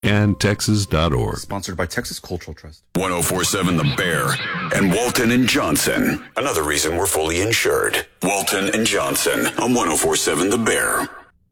and Texas.org. Sponsored by Texas Cultural Trust. 104.7 The Bear and Walton and Johnson. Another reason we're fully insured. Walton and Johnson on 104.7 The Bear.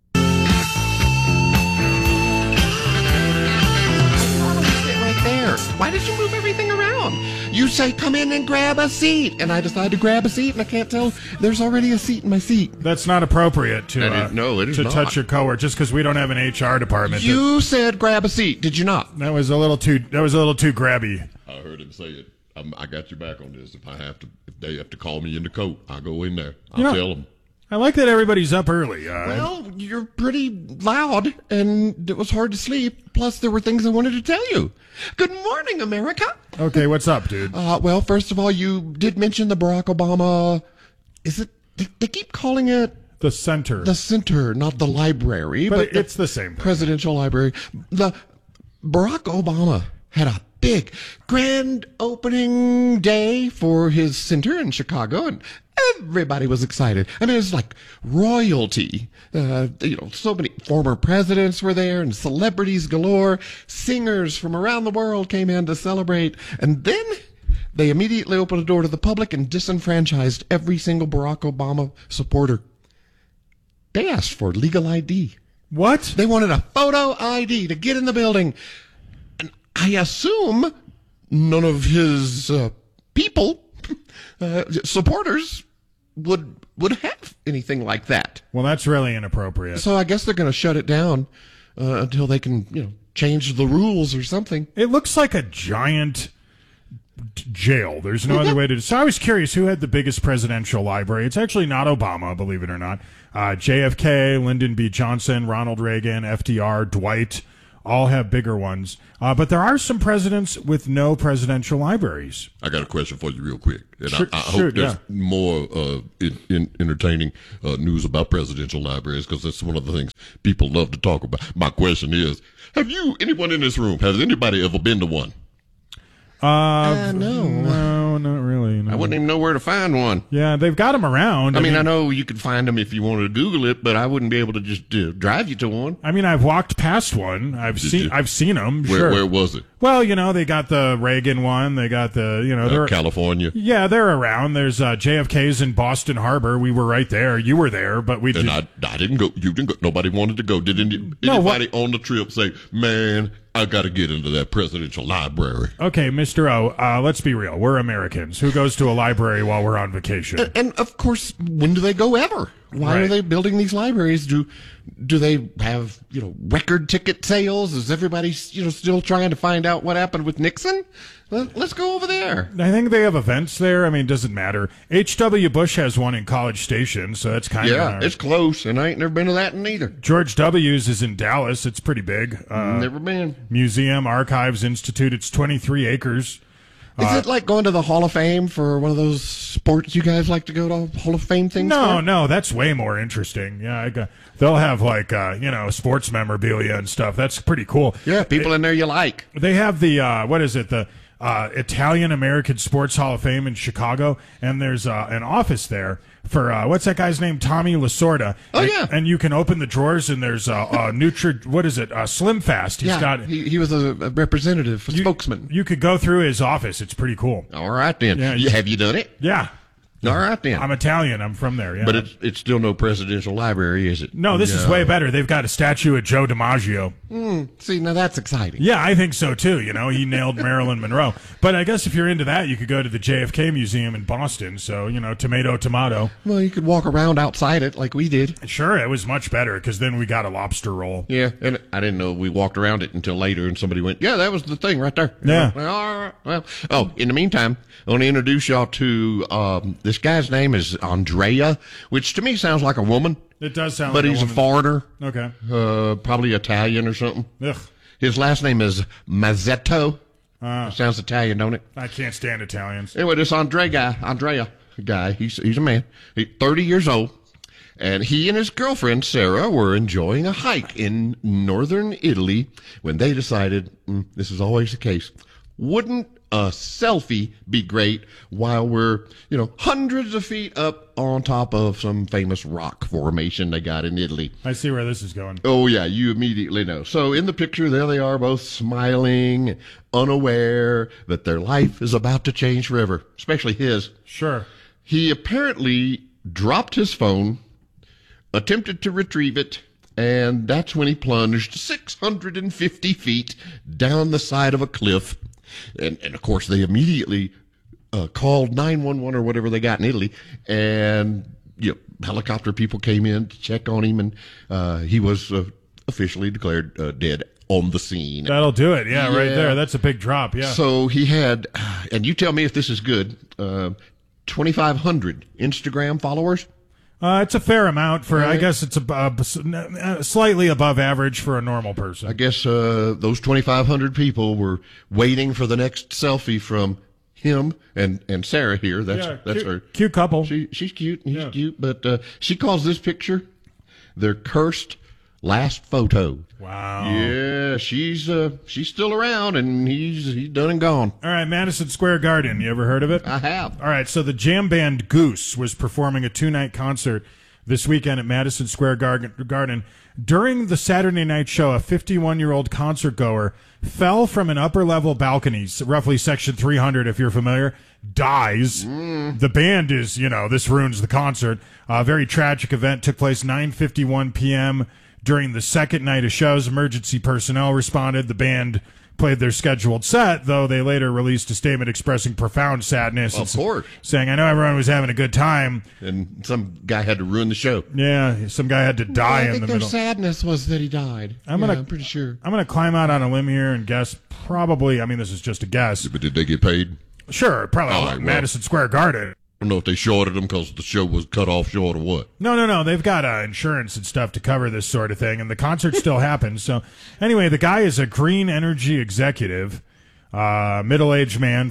Why did you move everything around? You say, come in and grab a seat. And I decide to grab a seat, and I can't tell there's already a seat in my seat. That's not appropriate to it is to not. touch your coworker just because we don't have an HR department. You said grab a seat, did you not? That was a little too grabby. I heard him say it. I got your back on this. If they have to call me in the coat, I'll go in there. I'll tell them. I like that everybody's up early. Well, you're pretty loud, and it was hard to sleep. Plus, there were things I wanted to tell you. Good morning, America. Okay, what's up, dude? Well, first of all, you did mention the Barack Obama. Is it? They keep calling it the center. The center, not the library, but it's the same thing. Presidential library. The Barack Obama had a big grand opening day for his center in Chicago, and everybody was excited. I mean, it was like royalty. So many former presidents were there and celebrities galore. Singers from around the world came in to celebrate. And then they immediately opened the door to the public and disenfranchised every single Barack Obama supporter. They asked for legal ID. What? They wanted a photo ID to get in the building. And I assume none of his people, supporters, would have anything like that. Well, that's really inappropriate. So I guess they're going to shut it down until they can, change the rules or something. It looks like a giant jail. There's no other way to. So I was curious who had the biggest presidential library. It's actually not Obama, believe it or not. JFK, Lyndon B. Johnson, Ronald Reagan, FDR, Dwight. All have bigger ones. But there are some presidents with no presidential libraries. I got a question for you real quick. And Sure, I hope there's more entertaining news about presidential libraries, because that's one of the things people love to talk about. My question is, anyone in this room, has anybody ever been to one? No, not really. No. I wouldn't even know where to find one. Yeah, they've got them around. I mean, I know you could find them if you wanted to Google it, but I wouldn't be able to just drive you to one. I mean, I've walked past one. I've seen them. Where was it? Well, they got the Reagan one. They got the, they're California. Yeah, they're around. There's JFK's in Boston Harbor. We were right there. You were there, but we. And I didn't go. You didn't go. Nobody wanted to go. Did anybody on the trip say, "Man, I got to get into that presidential library"? Okay, Mr. O, let's be real. We're Americans. Who goes to a library while we're on vacation? And of course, when do they go ever? Why are they building these libraries? Do they have, record ticket sales? Is everybody, still trying to find out what happened with Nixon? Let's go over there. I think they have events there. I mean, it doesn't matter. H.W. Bush has one in College Station, so that's kind of... Yeah, it's close, and I ain't never been to that neither. George W.'s is in Dallas. It's pretty big. Never been. Museum, Archives, Institute. It's 23 acres. Is it like going to the Hall of Fame for one of those sports you guys like to go to Hall of Fame things? No, that's way more interesting. Yeah, they'll have sports memorabilia and stuff. That's pretty cool. Yeah, people in there you like. They have the the Italian American Sports Hall of Fame in Chicago, and there's an office there for what's that guy's name? Tommy Lasorda. Oh, yeah. And you can open the drawers, and there's Slim Fast. He was a representative, spokesman. You could go through his office. It's pretty cool. All right, then. Yeah, have you done it? Yeah. All right, then. I'm Italian. I'm from there, yeah. But it's still no presidential library, is it? No, this is way better. They've got a statue of Joe DiMaggio. See, now that's exciting. Yeah, I think so, too. He nailed Marilyn Monroe. But I guess if you're into that, you could go to the JFK Museum in Boston. So, tomato. Well, you could walk around outside it like we did. Sure, it was much better because then we got a lobster roll. Yeah, and I didn't know we walked around it until later, and somebody went, yeah, that was the thing right there. Yeah. All right. Well, in the meantime, I want to introduce y'all to this guy's name is Andrea, which to me sounds like a woman. It does sound but like a he's woman. a foreigner. Okay. Probably Italian or something. Ugh. His last name is Mazzetto. Sounds Italian, don't it? I can't stand Italians. Anyway, this Andrea guy, he's a man. He's 30 years old. And he and his girlfriend, Sarah, were enjoying a hike in northern Italy when they decided, this is always the case, wouldn't a selfie be great while we're, hundreds of feet up on top of some famous rock formation they got in Italy? I see where this is going. Oh, yeah, you immediately know. So in the picture, there they are, both smiling, unaware that their life is about to change forever, especially his. Sure. He apparently dropped his phone, attempted to retrieve it, and that's when he plunged 650 feet down the side of a cliff. And of course, they immediately called 911 or whatever they got in Italy, and helicopter people came in to check on him, and he was officially declared dead on the scene. That'll do it. Yeah, right there. That's a big drop. Yeah. So he had, and you tell me if this is good, 2,500 Instagram followers. It's a fair amount for, I guess it's slightly above average for a normal person. I guess those 2,500 people were waiting for the next selfie from him and Sarah here. That's cute, her. Cute couple. She's cute and he's cute, but she calls this picture their cursed last photo. Wow. Yeah, she's still around and he's done and gone. All right, Madison Square Garden. You ever heard of it? I have. All right, so the jam band Goose was performing a 2-night concert this weekend at Madison Square Garden. During the Saturday night show, a 51-year-old concert goer fell from an upper-level balcony, roughly section 300 if you're familiar, dies. The band is, this ruins the concert. A very tragic event took place 9:51 p.m. During the second night of shows. Emergency personnel responded. The band played their scheduled set, though they later released a statement expressing profound sadness. Of course. Saying, I know everyone was having a good time. And some guy had to ruin the show. Yeah, some guy had to die in the middle. I think their sadness was that he died. I'm pretty sure. I'm going to climb out on a limb here and guess probably, this is just a guess. But did they get paid? Sure, probably All right, Madison Square Garden. I don't know if they shorted them because the show was cut off short or what. No. They've got insurance and stuff to cover this sort of thing, and the concert still happens. So, anyway, the guy is a green energy executive, middle-aged man,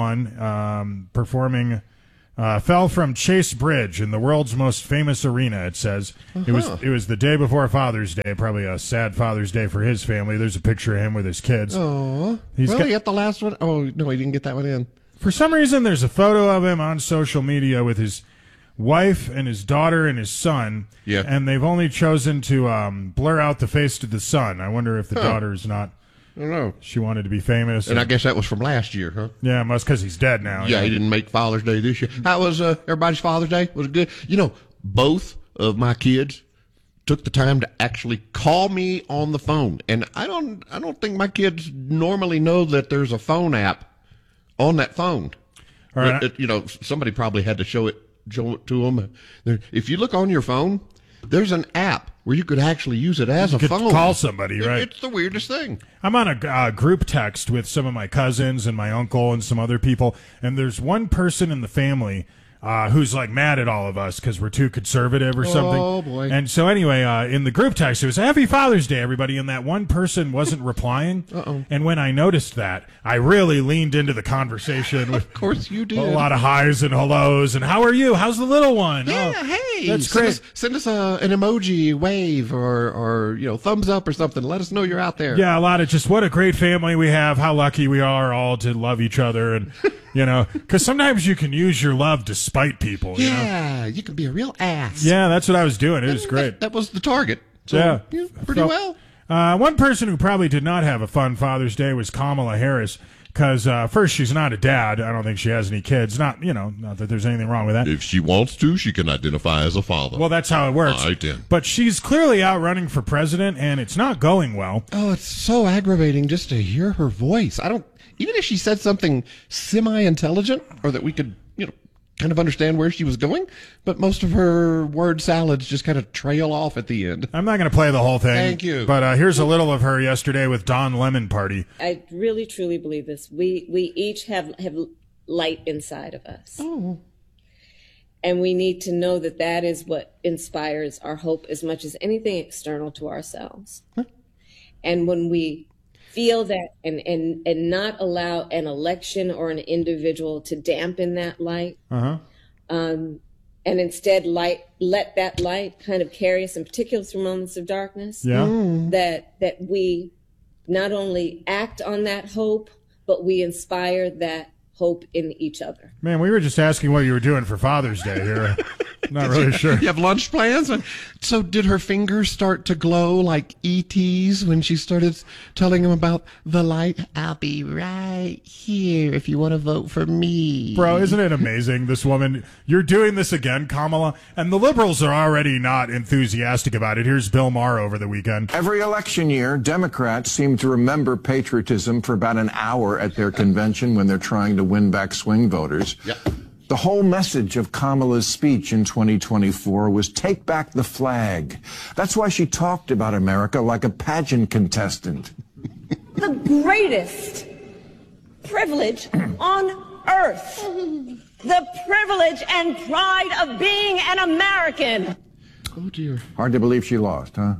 51, performing. Fell from Chase Bridge in the world's most famous arena. It says it was the day before Father's Day. Probably a sad Father's Day for his family. There's a picture of him with his kids. Oh, he got the last one. Oh no, he didn't get that one in. For some reason, there's a photo of him on social media with his wife and his daughter and his son. Yeah. And they've only chosen to blur out the face of the son. I wonder if the daughter's not. I don't know. She wanted to be famous. And I guess that was from last year, huh? Yeah, must because he's dead now. Yeah, he didn't make Father's Day this year. How was everybody's Father's Day? Was it good? Both of my kids took the time to actually call me on the phone. And I don't think my kids normally know that there's a phone app on that phone. All right. Somebody probably had to show it to them. If you look on your phone, there's an app where you could actually use it as a phone. Call somebody, right? It's the weirdest thing. I'm on a group text with some of my cousins and my uncle and some other people, and there's one person in the family who's like mad at all of us because we're too conservative or something. Oh, boy. And so anyway, in the group text, it was Happy Father's Day, everybody. And that one person wasn't replying. And when I noticed that, I really leaned into the conversation with Of course you did. a lot of highs and hellos. And how are you? How's the little one? Yeah, Oh, hey. that's great. Send us an emoji, wave, or thumbs up or something. Let us know you're out there. Yeah, a lot of just what a great family we have. How lucky we are all to love each other. And, because sometimes you can use your love to spite people. Yeah, you can be a real ass. Yeah, that's what I was doing. It was great. That was the target. So, Yeah. pretty well. One person who probably did not have a fun Father's Day was Kamala Harris. Because first, she's not a dad. I don't think she has any kids. Not that there's anything wrong with that. If she wants to, she can identify as a father. Well, that's how it works. All right, then. But she's clearly out running for president, and it's not going well. Oh, it's so aggravating just to hear her voice. Even if she said something semi-intelligent or that we could, kind of understand where she was going, but most of her word salads just kind of trail off at the end. I'm not going to play the whole thing. Thank you. But here's a little of her yesterday with Don Lemon Party. I really, truly believe this. We each have light inside of us. Oh. And we need to know that is what inspires our hope as much as anything external to ourselves. Huh? And when we feel that and not allow an election or an individual to dampen that light, and instead let that light kind of carry us, in particular through moments of darkness, Yeah. that we not only act on that hope, but we inspire that hope in each other. Man, we were just asking what you were doing for Father's Day here. Not really sure. You have lunch plans? So did her fingers start to glow like E.T.'s when she started telling him about the light? I'll be right here if you want to vote for me. Bro, isn't it amazing, this woman? You're doing this again, Kamala, and the liberals are already not enthusiastic about it. Here's Bill Maher over the weekend. Every election year, Democrats seem to remember patriotism for about an hour at their convention when they're trying to win back swing voters. Yep. The whole message of Kamala's speech in 2024 was take back the flag. That's why she talked about America like a pageant contestant. The greatest privilege on earth. The privilege and pride of being an American. Oh, dear. Hard to believe she lost, huh?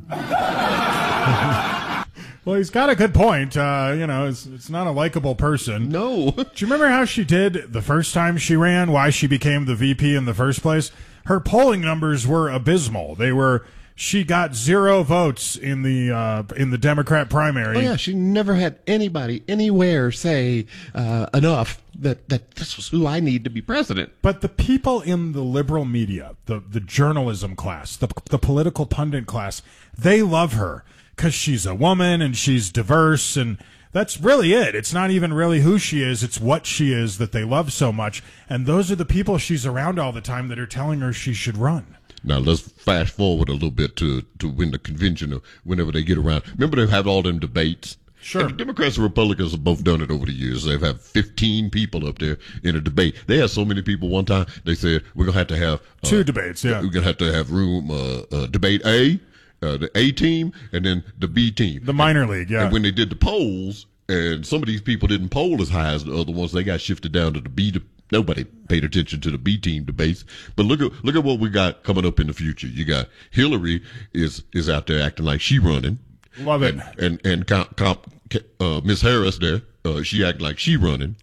Well, he's got a good point. It's not a likable person. No. Do you remember how she did the first time she ran, why she became the VP in the first place? Her polling numbers were abysmal. She got 0 votes in the Democrat primary. Oh, yeah, she never had anybody anywhere say enough that this was who I need to be president. But the people in the liberal media, the journalism class, the political pundit class, they love her because she's a woman and she's diverse, and that's really it. It's not even really who she is, it's what she is that they love so much. And those are the people she's around all the time that are telling her she should run. Now, let's fast forward a little bit to when the convention, or whenever they get around. Remember, they have all them debates? Sure. And Democrats and Republicans have both done it over the years. They've had 15 people up there in a debate. They had so many people one time, they said, we're going to have 2 debates, yeah. We're going to have room, debate A, the A team, and then the B team. The minor league, yeah. And when they did the polls, and some of these people didn't poll as high as the other ones, they got shifted down to the B. Nobody paid attention to the B team debates. But look at what we got coming up in the future. You got Hillary is out there acting like she running. Love it. And Miss Harris there, she acting like she running.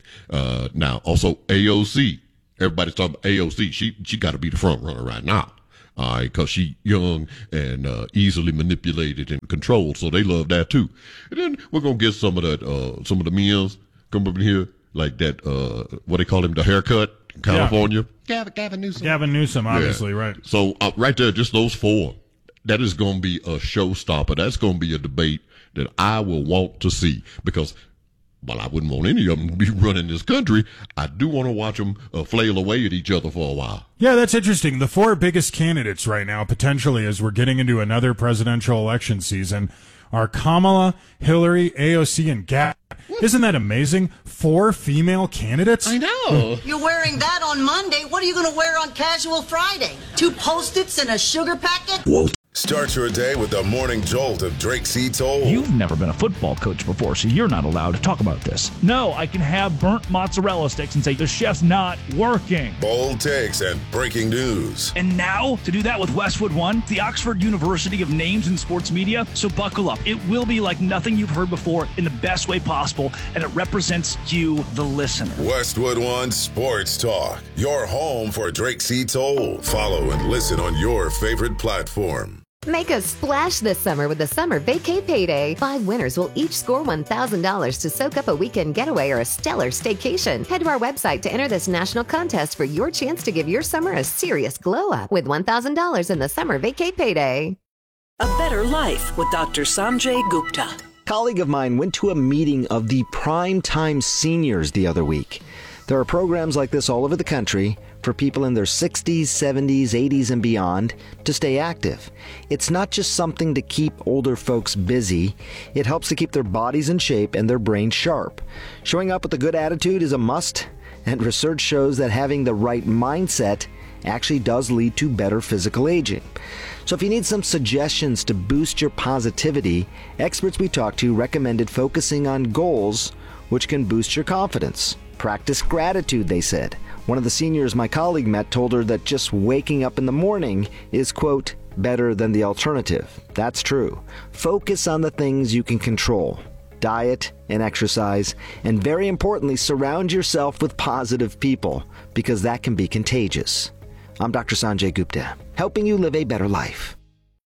Now also AOC. Everybody's talking about AOC. She got to be the front runner right now. All right, because she young and easily manipulated and controlled, so they love that too. And then we're gonna get some of the men's come up in here, like that. What they call him, the haircut, in California. Yeah. Gavin Newsom. Gavin Newsom, obviously, right. So right there, just those 4. That is going to be a showstopper. That's going to be a debate that I will want to see because. Well, I wouldn't want any of them to be running this country. I do want to watch them flail away at each other for a while. Yeah, that's interesting. The 4 biggest candidates right now, potentially, as we're getting into another presidential election season, are Kamala, Hillary, AOC, and Gavin. Isn't that amazing? 4 female candidates? I know. You're wearing that on Monday. What are you going to wear on Casual Friday? 2 Post-its and a sugar packet? Start your day with the morning jolt of Drake C. Toll. You've never been a football coach before, so you're not allowed to talk about this. No, I can have burnt mozzarella sticks and say the chef's not working. Bold takes and breaking news. And now, to do that with Westwood One, the Oxford University of Names in Sports Media, so buckle up. It will be like nothing you've heard before in the best way possible, and it represents you, the listener. Westwood One Sports Talk, your home for Drake C. Toll. Follow and listen on your favorite platform. Make a splash this summer with the Summer Vacay Payday. 5 winners will each score $1,000 to soak up a weekend getaway or a stellar staycation. Head to our website to enter this national contest for your chance to give your summer a serious glow up with $1,000 in the Summer Vacay Payday. A Better Life with Dr. Sanjay Gupta. A colleague of mine went to a meeting of the Primetime Seniors the other week. There are programs like this all over the country for people in their 60s, 70s, 80s, and beyond to stay active. It's not just something to keep older folks busy. It helps to keep their bodies in shape and their brains sharp. Showing up with a good attitude is a must, and research shows that having the right mindset actually does lead to better physical aging. So if you need some suggestions to boost your positivity, experts we talked to recommended focusing on goals which can boost your confidence. Practice gratitude, they said. One of the seniors my colleague met told her that just waking up in the morning is, quote, better than the alternative. That's true. Focus on the things you can control. Diet and exercise, and very importantly, surround yourself with positive people, because that can be contagious. I'm Dr. Sanjay Gupta, helping you live a better life.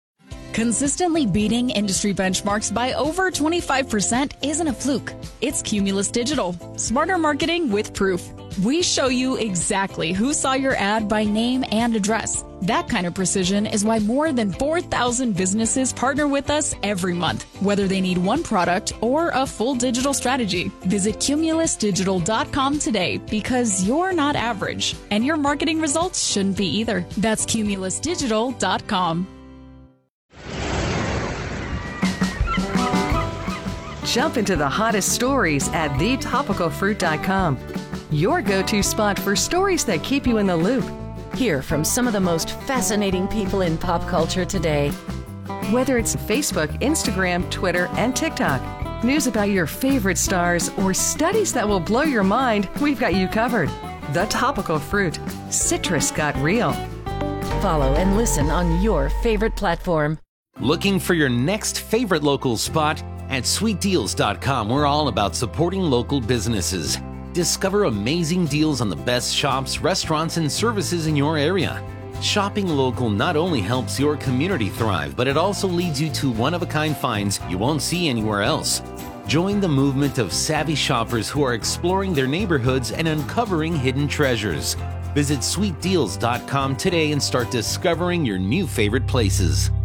Consistently beating industry benchmarks by over 25% isn't a fluke. It's Cumulus Digital. Smarter marketing with proof. We show you exactly who saw your ad by name and address. That kind of precision is why more than 4,000 businesses partner with us every month, whether they need one product or a full digital strategy. Visit cumulusdigital.com today because you're not average, and your marketing results shouldn't be either. That's cumulusdigital.com. Jump into the hottest stories at thetopicalfruit.com. Your go-to spot for stories that keep you in the loop. Hear from some of the most fascinating people in pop culture today. Whether it's Facebook, Instagram, Twitter, and TikTok, news about your favorite stars, or studies that will blow your mind, we've got you covered. The Topical Fruit. Citrus got real. Follow and listen on your favorite platform. Looking for your next favorite local spot? At sweetdeals.com, we're all about supporting local businesses. Discover amazing deals on the best shops, restaurants, and services in your area. Shopping local not only helps your community thrive, but it also leads you to one-of-a-kind finds you won't see anywhere else. Join the movement of savvy shoppers who are exploring their neighborhoods and uncovering hidden treasures. Visit sweetdeals.com today and start discovering your new favorite places.